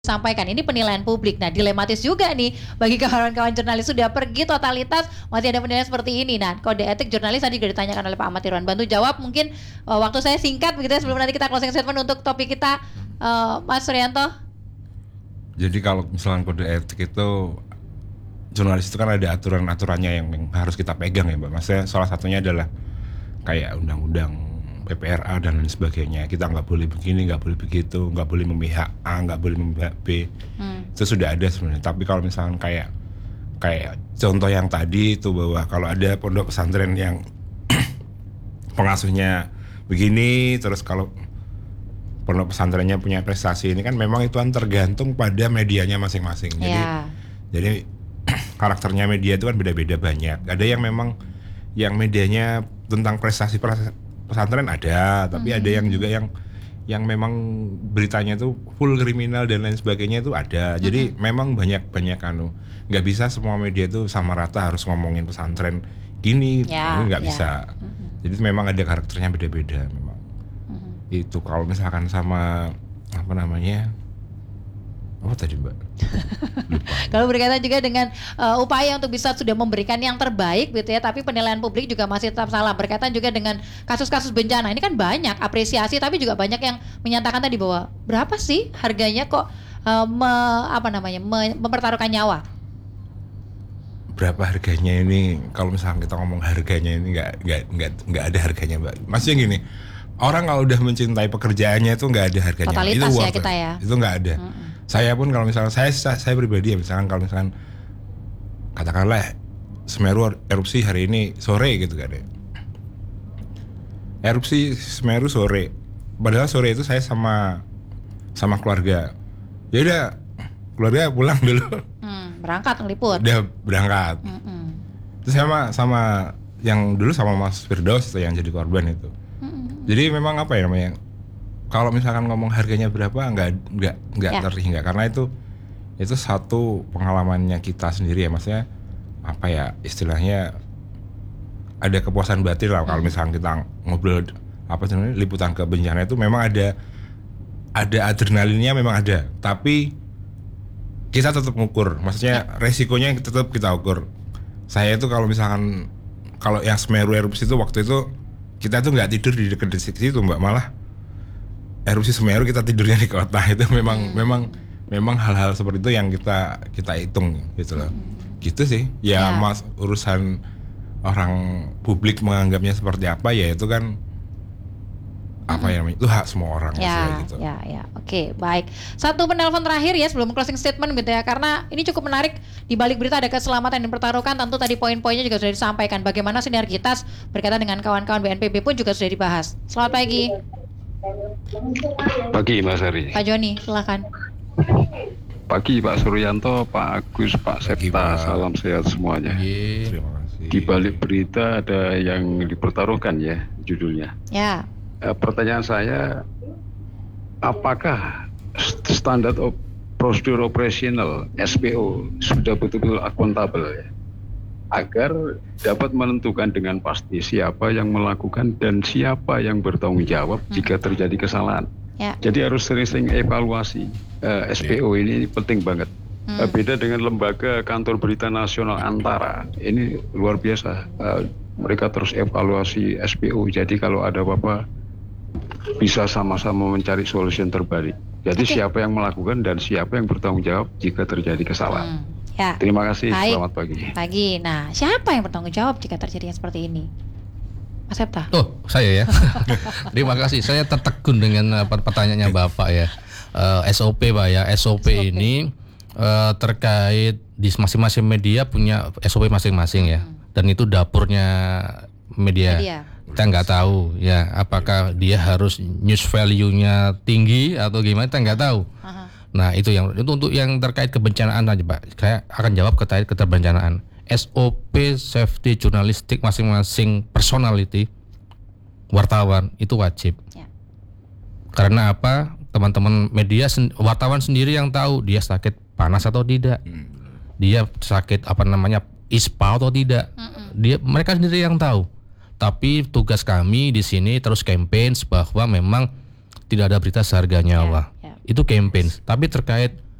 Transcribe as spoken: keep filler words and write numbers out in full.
sampaikan ini penilaian publik. Nah, dilematis juga nih bagi kawan-kawan jurnalis, sudah pergi totalitas masih ada penilaian seperti ini. Nah, kode etik jurnalis tadi juga ditanyakan oleh Pak Ahmad Irwan. Bantu jawab mungkin, uh, waktu saya singkat begitu ya, sebelum nanti kita closing statement untuk topik kita, uh, Mas Suryanto. Jadi kalau misalnya kode etik itu, jurnalis itu kan ada aturan-aturannya yang, yang harus kita pegang ya Mbak. Maksudnya salah satunya adalah kayak undang-undang P P R A dan lain sebagainya. Kita nggak boleh begini, nggak boleh begitu, nggak boleh memihak A, nggak boleh memihak B. Hmm. Itu sudah ada sebenarnya. Tapi kalau misalkan kayak kayak contoh yang tadi itu, bahwa kalau ada pondok pesantren yang pengasuhnya begini, terus kalau pondok pesantrennya punya prestasi, ini kan memang itu kan tergantung pada medianya masing-masing. Jadi yeah. jadi karakternya media itu kan beda-beda banyak. Ada yang memang yang medianya tentang prestasi pesantren ada, tapi hmm. ada yang juga yang yang memang beritanya itu full kriminal dan lain sebagainya itu ada. Jadi hmm. memang banyak-banyak anu, nggak bisa semua media itu sama rata harus ngomongin pesantren gini, ya, nggak ya. bisa. Hmm. Jadi memang ada karakternya beda-beda memang. Hmm. Itu kalau misalkan sama apa namanya? Oh tadi Mbak. Kalau berkaitan juga dengan uh, upaya untuk bisa sudah memberikan yang terbaik gitu ya, tapi penilaian publik juga masih tetap salah. Berkaitan juga dengan kasus-kasus bencana, ini kan banyak apresiasi, tapi juga banyak yang menyatakan tadi bahwa berapa sih harganya kok uh, me, apa namanya me, mempertaruhkan nyawa. Berapa harganya ini? Kalau misalnya kita ngomong harganya ini nggak nggak nggak nggak ada harganya Mbak. Maksudnya gini, orang kalau udah mencintai pekerjaannya itu nggak ada harganya. Totalitas itu ya kita ya. Itu nggak ada. Mm-mm. Saya pun kalau misalnya saya saya pribadi ya, misalkan kalau misalkan katakanlah Semeru erupsi hari ini sore gitu kan ya. Erupsi Semeru sore. Padahal sore itu saya sama sama keluarga. Ya udah, keluarga pulang dulu. Hmm, berangkat ngeliput. Udah berangkat. Mm-mm. Terus sama sama yang dulu sama Mas Firdaus itu yang jadi korban itu. Mm-mm. Jadi memang apa ya namanya? Kalau misalkan ngomong harganya berapa, nggak nggak nggak ya. terhingga, karena itu itu satu pengalamannya kita sendiri ya, maksudnya apa ya istilahnya, ada kepuasan batin lah. Hmm. Kalau misalkan kita ngobrol apa sebenarnya liputan ke bencana itu memang ada ada adrenalinnya, memang ada, tapi kita tetap ngukur, maksudnya ya. resikonya tetap kita ukur. Saya itu kalau misalkan kalau yang Semeru erupsi itu waktu itu kita tuh nggak tidur di dekat situ Mbak, malah erupsi Semeru kita tidurnya di kota. Itu memang hmm. memang memang hal-hal seperti itu yang kita kita hitung gitu loh. Hmm. Gitu sih. Ya, ya mas urusan orang publik menganggapnya seperti apa ya itu kan apa hmm. ya namanya? Itu hak semua orang ya, gitu. Ya, ya. Oke, baik. Satu penelpon terakhir ya sebelum closing statement gitu ya, karena ini cukup menarik. Di balik berita ada keselamatan yang dipertaruhkan, tentu tadi poin-poinnya juga sudah disampaikan. Bagaimana sinergitas berkaitan dengan kawan-kawan B N P B pun juga sudah dibahas. Selamat pagi. Pagi Mas Hari. Pak Joni, silakan. Pagi Pak Suryanto, Pak Agus, Pak Septa, salam sehat semuanya. Terima kasih. Di balik berita ada yang dipertaruhkan ya judulnya. Ya. E, pertanyaan saya, apakah standar op- prosedur operasional S P O sudah betul-betul akuntabel ya? Agar dapat menentukan dengan pasti siapa yang melakukan dan siapa yang bertanggung jawab hmm. jika terjadi kesalahan. Ya. Jadi harus sering-sering evaluasi. uh, S P O ini penting banget. Hmm. Uh, beda dengan lembaga kantor berita nasional Antara, ini luar biasa. Uh, mereka terus evaluasi S P O. Jadi kalau ada apa-apa bisa sama-sama mencari solusi yang terbaik. Jadi okay. siapa yang melakukan dan siapa yang bertanggung jawab jika terjadi kesalahan. Hmm. Ya. Terima kasih, baik. Selamat pagi. Pagi. Nah, siapa yang bertanggung jawab jika terjadi yang seperti ini? Mas Septa. Oh, saya ya. Terima kasih. Saya tertegun dengan uh, pertanyaannya Bapak ya. Uh, S O P Pak ya. S O P, S O P. ini uh, terkait di masing-masing media punya S O P masing-masing ya. Hmm. Dan itu dapurnya media. media. Kita nggak tahu ya. Apakah dia harus news value-nya tinggi atau gimana? Kita nggak tahu. Uh-huh. Nah itu yang itu untuk yang terkait kebencanaan aja Pak. Saya akan jawab terkait keterbencanaan. S O P safety jurnalistik masing-masing personality wartawan itu wajib. Ya. Karena apa? Teman-teman media wartawan sendiri yang tahu dia sakit panas atau tidak. Hmm. Dia sakit apa namanya ispa atau tidak. Mm-mm. Dia mereka sendiri yang tahu. Tapi tugas kami di sini terus campaign bahwa memang tidak ada berita seharga nyawa. Ya, ya. Itu campaign. Tapi terkait